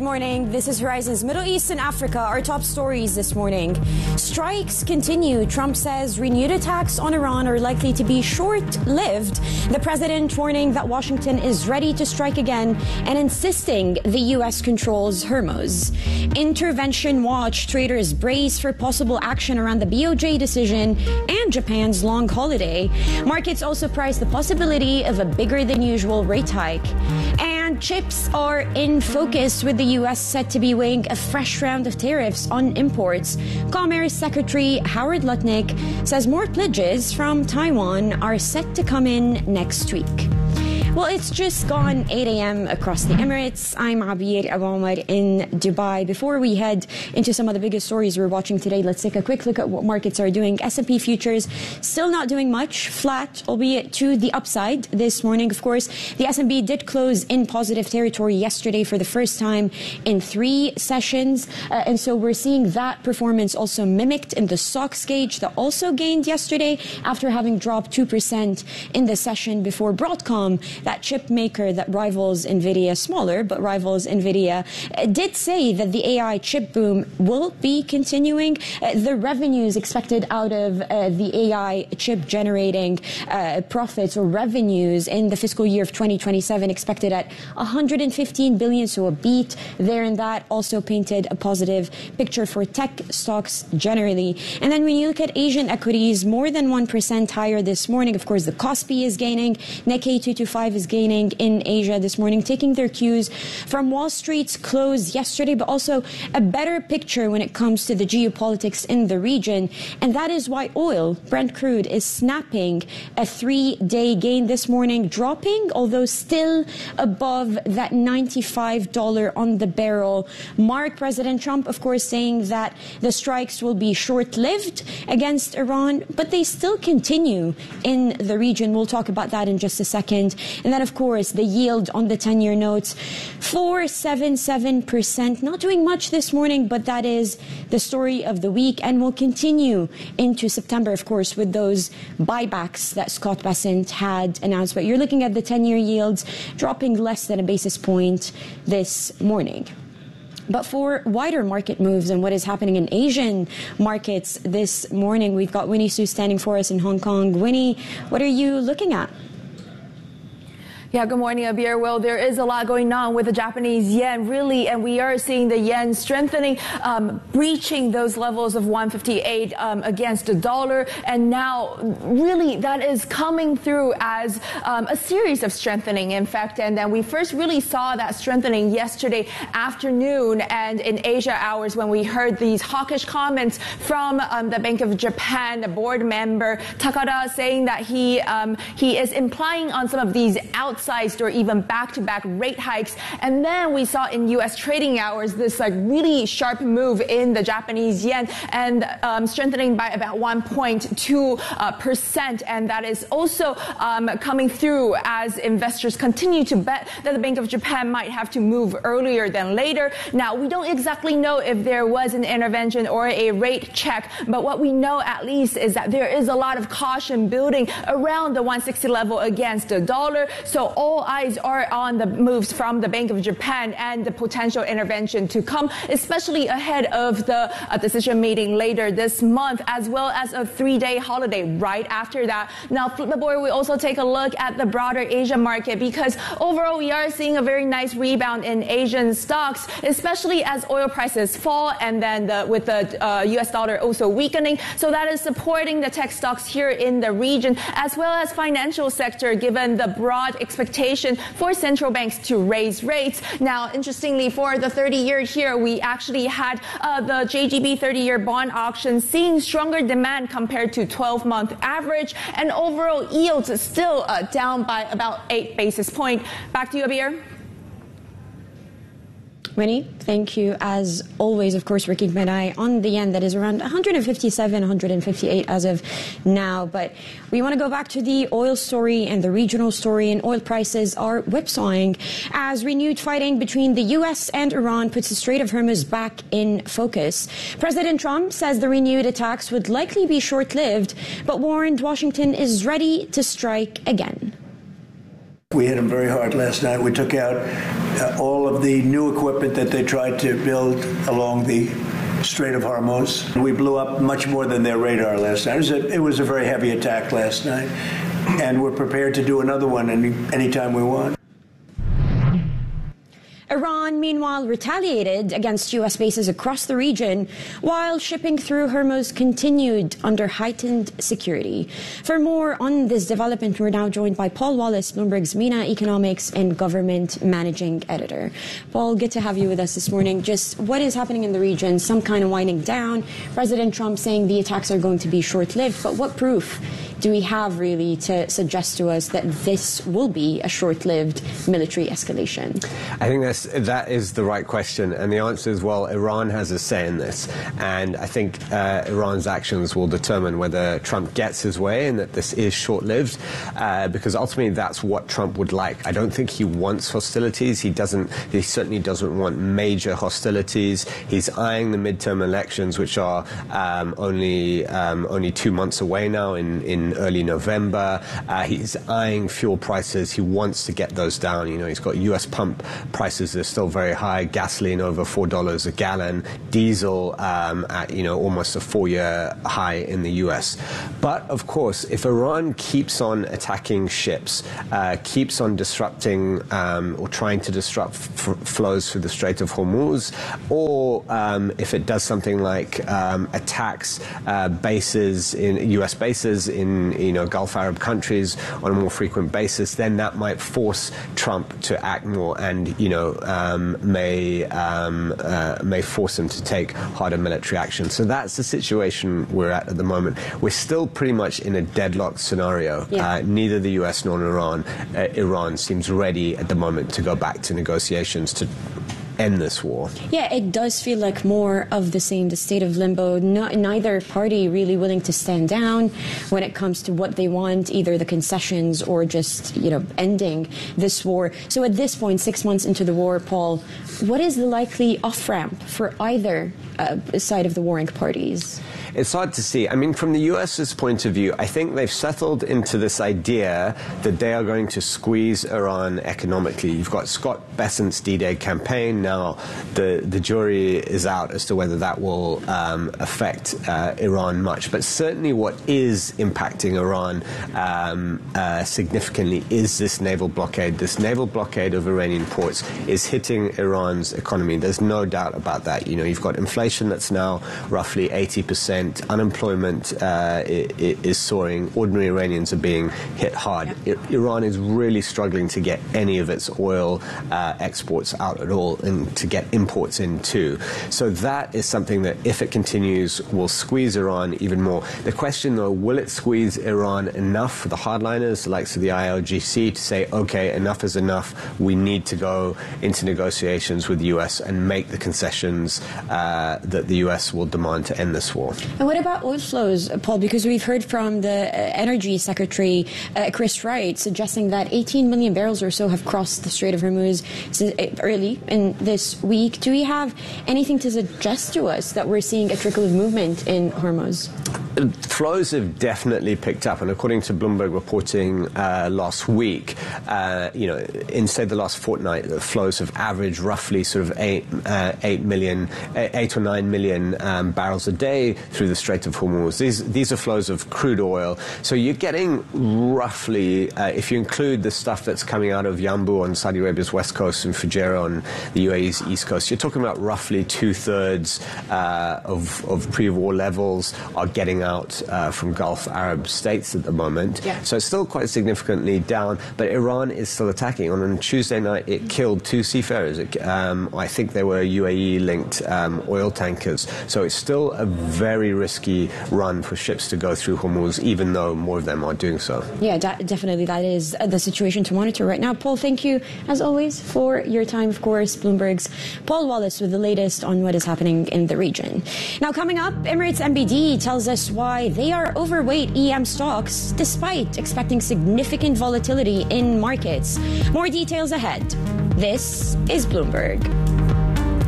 morning. This is Horizon's Middle East and Africa. Our top stories this morning. Strikes continue. Trump says renewed attacks on Iran are likely to be short-lived. The president warning that Washington is ready to strike again and insisting the U.S. controls Hormuz. Intervention watch. Traders brace for possible action around the BOJ decision and Japan's long holiday. Markets also price the possibility of a bigger than usual rate hike. And chips are in focus, with the U.S. set to be weighing a fresh round of tariffs on imports. Commerce Secretary Howard Lutnick says more pledges from Taiwan are set to come in next week. Well, it's just gone 8 a.m. across the Emirates. I'm Abir Abu Omar in Dubai. Before we head into some of the biggest stories we're watching today, let's take a quick look at what markets are doing. S&P futures still not doing much, flat, albeit to the upside this morning. Of course, the S&P did close in positive territory yesterday for the first time in 3 sessions. And so we're seeing that performance also mimicked in the stocks gauge that also gained yesterday after having dropped 2% in the session before. Broadcom, that chip maker that rivals NVIDIA, smaller, but rivals NVIDIA, did say that the AI chip boom will be continuing. The revenues expected out of the AI chip generating profits or revenues in the fiscal year of 2027 expected at $115 billion, so a beat there, and that also painted a positive picture for tech stocks generally. And then when you look at Asian equities, more than 1% higher this morning. Of course, the Kospi is gaining. Nikkei 225 is gaining in Asia this morning, taking their cues from Wall Street's close yesterday, but also a better picture when it comes to the geopolitics in the region. And that is why oil, Brent crude, is snapping a 3-day gain this morning, dropping, although still above that $95 on the barrel mark. President Trump, of course, saying that the strikes will be short-lived against Iran, but they still continue in the region. We'll talk about that in just a second. And then, of course, the yield on the 10-year notes, 4.77%. Not doing much this morning, but that is the story of the week and will continue into September, of course, with those buybacks that Scott Bessent had announced. But you're looking at the 10-year yields dropping less than a basis point this morning. But for wider market moves and what is happening in Asian markets this morning, we've got Winnie Su standing for us in Hong Kong. Winnie, what are you looking at? Yeah, good morning, Abir. Well, there is a lot going on with the Japanese yen, really, and we are seeing the yen strengthening, breaching those levels of 158 against the dollar. And now, really, that is coming through as a series of strengthening, in fact. And then we first really saw that strengthening yesterday afternoon and in Asia hours when we heard these hawkish comments from the Bank of Japan, the board member Takada, saying that he is implying on some of these outsized or even back-to-back rate hikes. And then we saw in U.S. trading hours this really sharp move in the Japanese yen and strengthening by about 1.2%. And that is also coming through as investors continue to bet that the Bank of Japan might have to move earlier than later. Now, we don't exactly know if there was an intervention or a rate check, but what we know at least is that there is a lot of caution building around the 160 level against the dollar. So all eyes are on the moves from the Bank of Japan and the potential intervention to come, especially ahead of the decision meeting later this month, as well as a 3-day holiday right after that. Now, flip the board, we also take a look at the broader Asia market, because overall we are seeing a very nice rebound in Asian stocks, especially as oil prices fall and then with the US dollar also weakening. So that is supporting the tech stocks here in the region, as well as financial sector, given the broad expectation for central banks to raise rates. Now, interestingly, for the 30-year here, we actually had the JGB 30-year bond auction seeing stronger demand compared to 12-month average, and overall yields is still down by about 8 basis points. Back to you, Abir. Winnie, thank you. As always, of course, we're keeping an eye on the yen that is around 157, 158 as of now. But we want to go back to the oil story and the regional story, and oil prices are whipsawing as renewed fighting between the U.S. and Iran puts the Strait of Hormuz back in focus. President Trump says the renewed attacks would likely be short-lived, but warned Washington is ready to strike again. We hit them very hard last night. We took out all of the new equipment that they tried to build along the Strait of Hormuz. We blew up much more than their radar last night. It was a very heavy attack last night, and we're prepared to do another one anytime we want. Iran, meanwhile, retaliated against U.S. bases across the region, while shipping through Hormuz continued under heightened security. For more on this development, we're now joined by Paul Wallace, Bloomberg's MENA Economics and Government Managing Editor. Paul, good to have you with us this morning. Just what is happening in the region? Some kind of winding down. President Trump saying the attacks are going to be short-lived, but what proof do we have really to suggest to us that this will be a short-lived military escalation? I think that is the right question, and the answer is, well, Iran has a say in this, and I think Iran's actions will determine whether Trump gets his way and that this is short-lived, because ultimately that's what Trump would like. I don't think he wants hostilities. He certainly doesn't want major hostilities. He's eyeing the midterm elections, which are only 2 months away now in early November. He's eyeing fuel prices. He wants to get those down. You know, he's got U.S. pump prices that are still very high. Gasoline over $4 a gallon. Diesel at almost a 4-year high in the U.S. But of course, if Iran keeps on attacking ships, keeps on disrupting or trying to disrupt flows through the Strait of Hormuz, or if it does something like attacks bases in U.S. bases in Gulf Arab countries on a more frequent basis, then that might force Trump to act more, and may force him to take harder military action. So that's the situation we're at the moment. We're still pretty much in a deadlocked scenario. Yeah. Neither the U.S. nor Iran seems ready at the moment to go back to negotiations to end this war. Yeah, it does feel like more of the same, the state of limbo. Neither party really willing to stand down when it comes to what they want, either the concessions or just, ending this war. So at this point, 6 months into the war, Paul, what is the likely off-ramp for either side of the warring parties? It's hard to see. I mean, from the U.S.'s point of view, I think they've settled into this idea that they are going to squeeze Iran economically. You've got Scott Bessent's D-Day campaign. Now, the jury is out as to whether that will affect Iran much. But certainly what is impacting Iran significantly is this naval blockade. This naval blockade of Iranian ports is hitting Iran's economy. There's no doubt about that. You've got inflation that's now roughly 80%. Unemployment is soaring. Ordinary Iranians are being hit hard. Yeah. Iran is really struggling to get any of its oil exports out at all, and to get imports in too. So that is something that, if it continues, will squeeze Iran even more. The question, though, will it squeeze Iran enough for the hardliners, the likes of the ILGC, to say, okay, enough is enough, we need to go into negotiations with the U.S. and make the concessions that the U.S. will demand to end this war? And what about oil flows, Paul? Because we've heard from the Energy Secretary, Chris Wright, suggesting that 18 million barrels or so have crossed the Strait of Hormuz early in this week. Do we have anything to suggest to us that we're seeing a trickle of movement in Hormuz? Flows have definitely picked up, and according to Bloomberg reporting last week, in say the last fortnight, the flows have averaged roughly sort of 8 or 9 million barrels a day through the Strait of Hormuz. These are flows of crude oil. So you're getting roughly, if you include the stuff that's coming out of Yanbu on Saudi Arabia's west coast and Fujairah on the UAE's east coast, you're talking about roughly 2/3 of pre-war levels are getting out from Gulf Arab states at the moment. Yeah. So it's still quite significantly down, but Iran is still attacking. On Tuesday night, it killed 2 seafarers. I think they were UAE-linked oil tankers. So it's still a very risky run for ships to go through Hormuz, even though more of them are doing so. Yeah, definitely. That is the situation to monitor right now. Paul, thank you, as always, for your time. Of course, Bloomberg's Paul Wallace with the latest on what is happening in the region. Now, coming up, Emirates NBD tells us why they are overweight EM stocks despite expecting significant volatility in markets. More details ahead. This is Bloomberg.